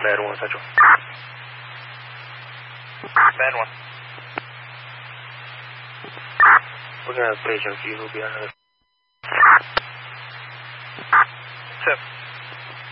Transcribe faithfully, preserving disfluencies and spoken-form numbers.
Bad one, Central. Bad one. We're going to have patient view. We'll be on another. Tip.